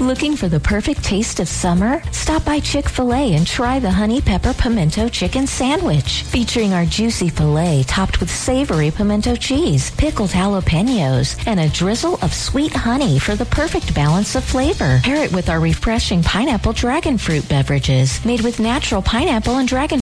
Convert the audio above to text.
Looking for the perfect taste of summer? Stop by Chick-fil-A and try the Honey Pepper Pimento Chicken Sandwich, featuring our juicy filet topped with savory pimento cheese, pickled jalapenos, and a drizzle of sweet honey for the perfect balance of flavor. Pair it with our refreshing pineapple dragon fruit beverages made with natural pineapple and dragon